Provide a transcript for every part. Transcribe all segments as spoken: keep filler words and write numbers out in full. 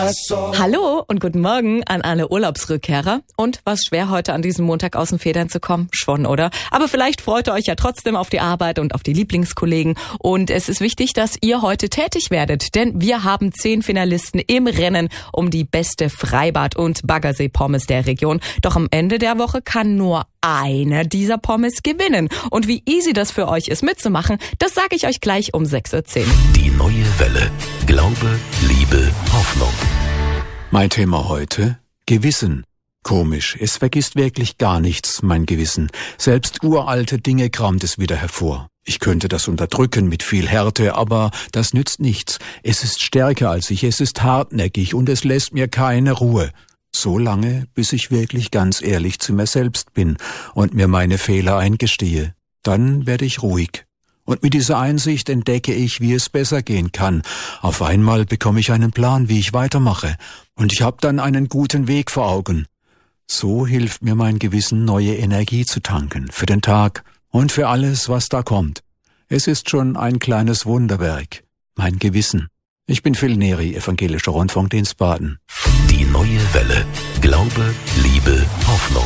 Hallo und guten Morgen an alle Urlaubsrückkehrer. Und was schwer heute an diesem Montag aus den Federn zu kommen? Schon, oder? Aber vielleicht freut ihr euch ja trotzdem auf die Arbeit und auf die Lieblingskollegen. Und es ist wichtig, dass ihr heute tätig werdet, denn wir haben zehn Finalisten im Rennen um die beste Freibad- und Baggersee-Pommes der Region. Doch am Ende der Woche kann nur einer dieser Pommes gewinnen. Und wie easy das für euch ist mitzumachen, das sage ich euch gleich um sechs Uhr zehn. Die neue Welle. Glaube, Liebe, Hoffnung. Mein Thema heute: Gewissen. Komisch, es vergisst wirklich gar nichts, mein Gewissen. Selbst uralte Dinge kramt es wieder hervor. Ich könnte das unterdrücken mit viel Härte, aber das nützt nichts. Es ist stärker als ich, es ist hartnäckig und es lässt mir keine Ruhe. So lange, bis ich wirklich ganz ehrlich zu mir selbst bin und mir meine Fehler eingestehe. Dann werde ich ruhig. Und mit dieser Einsicht entdecke ich, wie es besser gehen kann. Auf einmal bekomme ich einen Plan, wie ich weitermache. Und ich habe dann einen guten Weg vor Augen. So hilft mir mein Gewissen, neue Energie zu tanken. Für den Tag und für alles, was da kommt. Es ist schon ein kleines Wunderwerk. Mein Gewissen. Ich bin Phil Neri, Evangelischer Rundfunkdienst Baden. Die neue Welle. Glaube, Liebe, Hoffnung.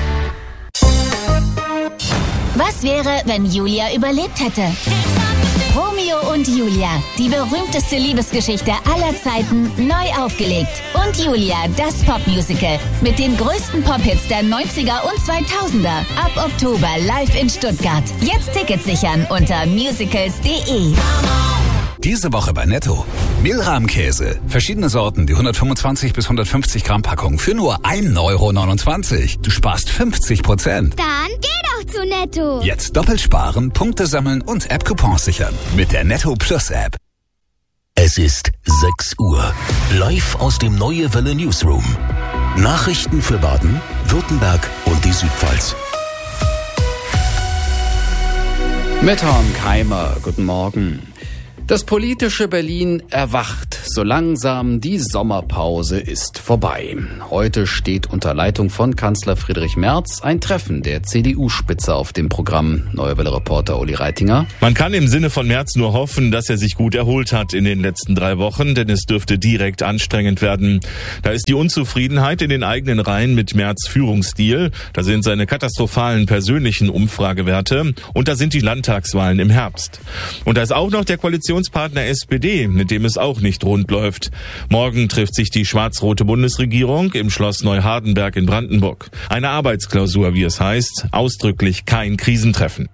Was wäre, wenn Julia überlebt hätte? Romeo und Julia, die berühmteste Liebesgeschichte aller Zeiten, neu aufgelegt. Und Julia, das Popmusical mit den größten Pophits der neunziger und zweitausender. Ab Oktober live in Stuttgart. Jetzt Tickets sichern unter musicals punkt de. Diese Woche bei Netto. Mehlrahmkäse. Verschiedene Sorten, die hundertfünfundzwanzig bis hundertfünfzig Gramm Packung für nur ein Euro neunundzwanzig. Du sparst fünfzig Prozent. Dann geh doch zu Netto. Jetzt doppelt sparen, Punkte sammeln und App-Coupons sichern. Mit der Netto Plus App. Es ist sechs Uhr. Live aus dem Neue Welle Newsroom. Nachrichten für Baden, Württemberg und die Südpfalz. Mit Horn Keimer, guten Morgen. Das politische Berlin erwacht. So langsam, die Sommerpause ist vorbei. Heute steht unter Leitung von Kanzler Friedrich Merz ein Treffen der C D U-Spitze auf dem Programm. Neue Welle-Reporter Uli Reitinger. Man kann im Sinne von Merz nur hoffen, dass er sich gut erholt hat in den letzten drei Wochen, denn es dürfte direkt anstrengend werden. Da ist die Unzufriedenheit in den eigenen Reihen mit Merz' Führungsstil. Da sind seine katastrophalen persönlichen Umfragewerte. Und da sind die Landtagswahlen im Herbst. Und da ist auch noch der Koalitionspartner S P D, mit dem es auch nicht rund läuft. Morgen trifft sich die schwarz-rote Bundesregierung im Schloss Neuhardenberg in Brandenburg. Eine Arbeitsklausur, wie es heißt, ausdrücklich kein Krisentreffen.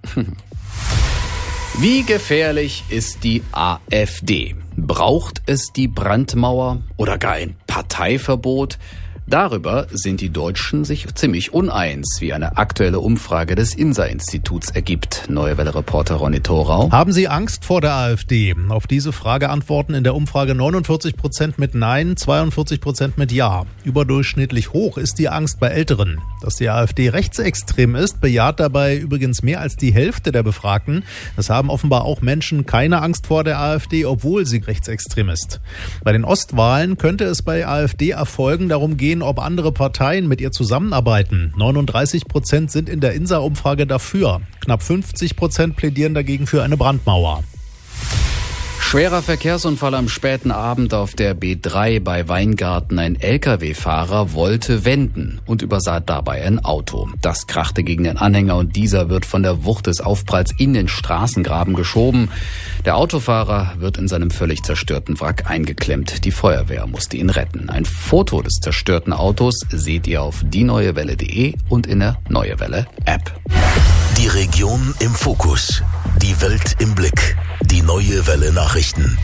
Wie gefährlich ist die AfD? Braucht es die Brandmauer oder gar ein Parteiverbot? Darüber sind die Deutschen sich ziemlich uneins, wie eine aktuelle Umfrage des I N S A-Instituts ergibt. Neue Welle-Reporter Ronny Thorau. Haben Sie Angst vor der AfD? Auf diese Frage antworten in der Umfrage neunundvierzig Prozent mit Nein, zweiundvierzig Prozent mit Ja. Überdurchschnittlich hoch ist die Angst bei Älteren. Dass die AfD rechtsextrem ist, bejaht dabei übrigens mehr als die Hälfte der Befragten. Es haben offenbar auch Menschen keine Angst vor der AfD, obwohl sie rechtsextrem ist. Bei den Ostwahlen könnte es bei AfD-Erfolgen darum gehen, ob andere Parteien mit ihr zusammenarbeiten. neununddreißig Prozent sind in der I N S A-Umfrage dafür. Knapp fünfzig Prozent plädieren dagegen für eine Brandmauer. Schwerer Verkehrsunfall am späten Abend auf der B drei bei Weingarten. Ein L K W-Fahrer wollte wenden und übersah dabei ein Auto. Das krachte gegen den Anhänger und dieser wird von der Wucht des Aufpralls in den Straßengraben geschoben. Der Autofahrer wird in seinem völlig zerstörten Wrack eingeklemmt. Die Feuerwehr musste ihn retten. Ein Foto des zerstörten Autos seht ihr auf die neue welle punkt de und in der Neue Welle App. Die Region im Fokus. Die Welt im Blick. Die Neue Welle Nachrichten.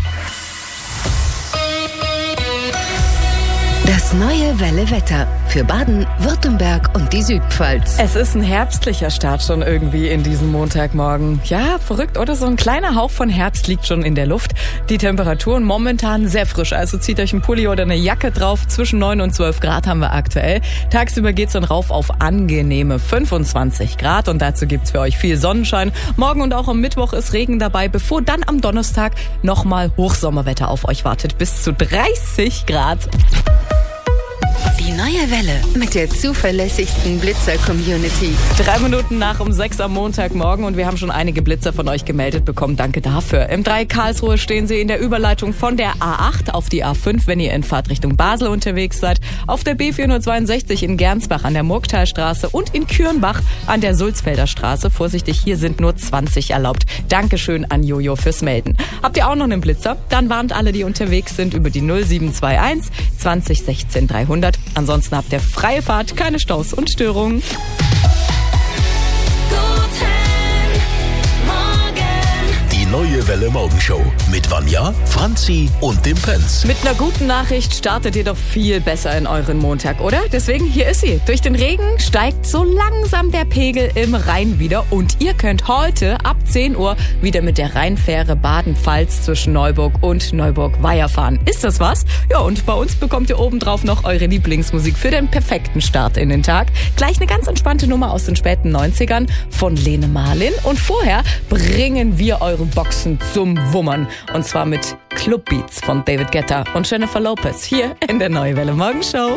Das Neue Welle Wetter für Baden, Württemberg und die Südpfalz. Es ist ein herbstlicher Start schon irgendwie in diesem Montagmorgen. Ja, verrückt, oder? So ein kleiner Hauch von Herbst liegt schon in der Luft. Die Temperaturen momentan sehr frisch, also zieht euch ein Pulli oder eine Jacke drauf. Zwischen neun und zwölf Grad haben wir aktuell. Tagsüber geht's dann rauf auf angenehme fünfundzwanzig Grad und dazu gibt's für euch viel Sonnenschein. Morgen und auch am Mittwoch ist Regen dabei, bevor dann am Donnerstag nochmal Hochsommerwetter auf euch wartet. Bis zu dreißig Grad. Die neue Welle mit der zuverlässigsten Blitzer-Community. Drei Minuten nach um sechs am Montagmorgen und wir haben schon einige Blitzer von euch gemeldet bekommen. Danke dafür. Im drei Karlsruhe stehen sie in der Überleitung von der A acht auf die A fünf, wenn ihr in Fahrtrichtung Basel unterwegs seid. Auf der B vierhundertzweiundsechzig in Gernsbach an der Murgtalstraße und in Kürnbach an der Sulzfelder Straße. Vorsichtig, hier sind nur zwanzig erlaubt. Dankeschön an Jojo fürs Melden. Habt ihr auch noch einen Blitzer? Dann warnt alle, die unterwegs sind, über die null sieben zwei eins zwanzig sechzehn dreihundert. Ansonsten habt ihr freie Fahrt, keine Staus und Störungen. Neue Welle Morgenshow mit Vanja, Franzi und dem Prinz. Mit einer guten Nachricht startet ihr doch viel besser in euren Montag, oder? Deswegen, hier ist sie. Durch den Regen steigt so langsam der Pegel im Rhein wieder und ihr könnt heute ab zehn Uhr wieder mit der Rheinfähre Baden-Pfalz zwischen Neuburg und Neuburg-Weiher fahren. Ist das was? Ja, und bei uns bekommt ihr obendrauf noch eure Lieblingsmusik für den perfekten Start in den Tag. Gleich eine ganz entspannte Nummer aus den späten neunzigern von Lene Marlin. Und vorher bringen wir eure Boxen zum Wummern. Und zwar mit Club Beats von David Guetta und Jennifer Lopez hier in der Neue Welle Morgenshow.